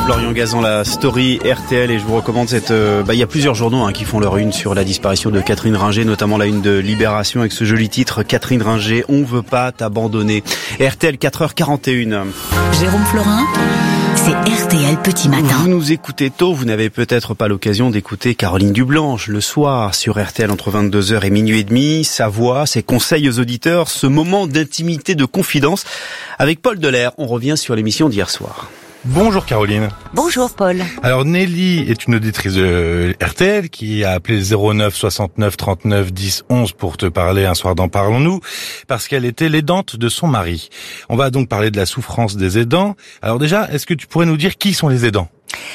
Florian Gazan, la story RTL, et je vous recommande cette... il y a plusieurs journaux qui font leur une sur la disparition de Catherine Ringer, notamment la une de Libération avec ce joli titre, Catherine Ringer, on veut pas t'abandonner. RTL 4h41. Jérôme Florin, c'est RTL Petit Matin. Vous nous écoutez tôt, vous n'avez peut-être pas l'occasion d'écouter Caroline Dublanche le soir sur RTL entre 22h et minuit et demi. Sa voix, ses conseils aux auditeurs, ce moment d'intimité, de confidence. Avec Paul Delair, on revient sur l'émission d'hier soir. Bonjour Caroline. Bonjour Paul. Alors Nelly est une auditrice de RTL qui a appelé 09 69 39 10 11 pour te parler un soir dans Parlons-nous, parce qu'elle était l'aidante de son mari. On va donc parler de la souffrance des aidants. Alors déjà, est-ce que tu pourrais nous dire qui sont les aidants ?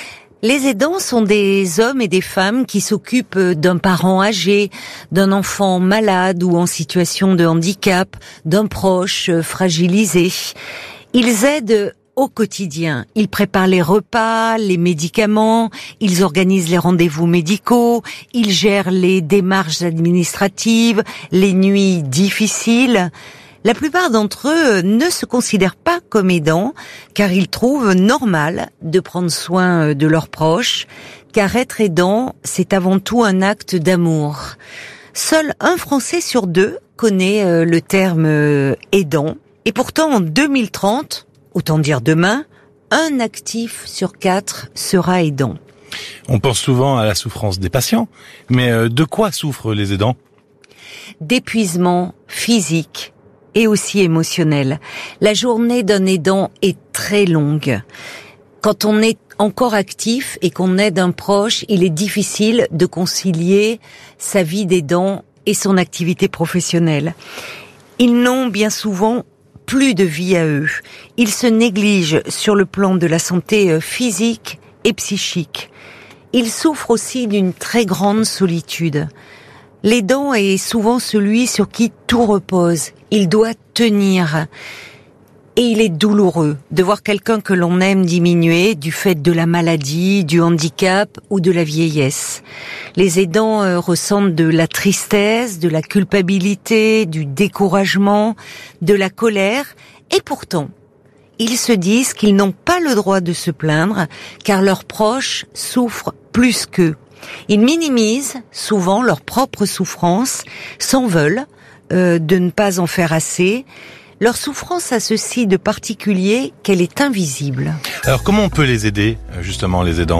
Les aidants sont des hommes et des femmes qui s'occupent d'un parent âgé, d'un enfant malade ou en situation de handicap, d'un proche fragilisé. Ils aident au quotidien. Ils préparent les repas, les médicaments, ils organisent les rendez-vous médicaux, ils gèrent les démarches administratives, les nuits difficiles. La plupart d'entre eux ne se considèrent pas comme aidants, car ils trouvent normal de prendre soin de leurs proches, car être aidant, c'est avant tout un acte d'amour. Seul un Français sur deux connaît le terme aidant, et pourtant en 2030, autant dire demain, un actif sur 4 sera aidant. On pense souvent à la souffrance des patients, mais de quoi souffrent les aidants ? D'épuisement physique et aussi émotionnel. La journée d'un aidant est très longue. Quand on est encore actif et qu'on aide un proche, il est difficile de concilier sa vie d'aidant et son activité professionnelle. Ils n'ont bien souvent plus de vie à eux. Ils se négligent sur le plan de la santé physique et psychique. Ils souffrent aussi d'une très grande solitude. L'aidant est souvent celui sur qui tout repose. Il doit tenir. Et il est douloureux de voir quelqu'un que l'on aime diminuer du fait de la maladie, du handicap ou de la vieillesse. Les aidants ressentent de la tristesse, de la culpabilité, du découragement, de la colère, et pourtant, ils se disent qu'ils n'ont pas le droit de se plaindre, car leurs proches souffrent plus qu'eux. Ils minimisent souvent leur propre souffrance, s'en veulent de ne pas en faire assez. Leur souffrance a ceci de particulier qu'elle est invisible. Alors comment on peut les aider, justement, les aidants ?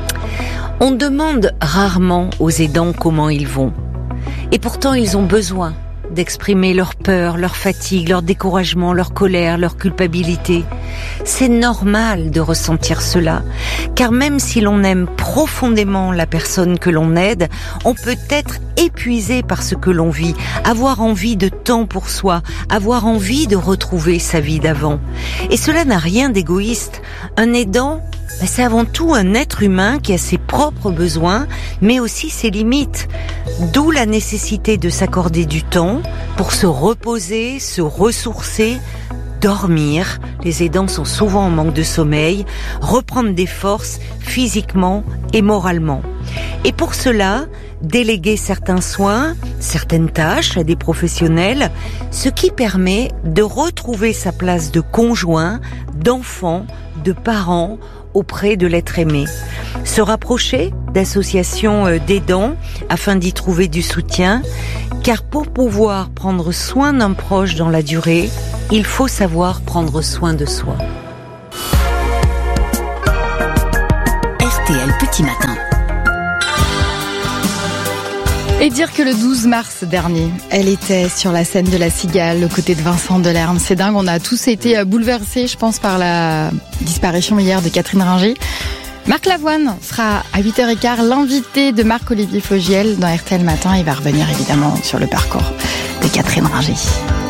On demande rarement aux aidants comment ils vont. Et pourtant, ils ont besoin d'exprimer leur peur, leur fatigue, leur découragement, leur colère, leur culpabilité. C'est normal de ressentir cela, car même si l'on aime profondément la personne que l'on aide, on peut être épuisé par ce que l'on vit, avoir envie de temps pour soi, avoir envie de retrouver sa vie d'avant. Et cela n'a rien d'égoïste. Un aidant, c'est avant tout un être humain qui a ses propres besoins, mais aussi ses limites. D'où la nécessité de s'accorder du temps pour se reposer, se ressourcer, dormir. Les aidants sont souvent en manque de sommeil, reprendre des forces physiquement et moralement. Et pour cela, déléguer certains soins, certaines tâches à des professionnels, ce qui permet de retrouver sa place de conjoint, d'enfant, de parent, auprès de l'être aimé. Se rapprocher d'associations d'aidants afin d'y trouver du soutien, car pour pouvoir prendre soin d'un proche dans la durée, il faut savoir prendre soin de soi. RTL Petit Matin. Et dire que le 12 mars dernier, elle était sur la scène de La Cigale, aux côtés de Vincent Delerme. C'est dingue, on a tous été bouleversés, je pense, par la disparition hier de Catherine Ringer. Marc Lavoine sera à 8h15 l'invité de Marc-Olivier Fogiel dans RTL Matin. Il va revenir évidemment sur le parcours de Catherine Ringer.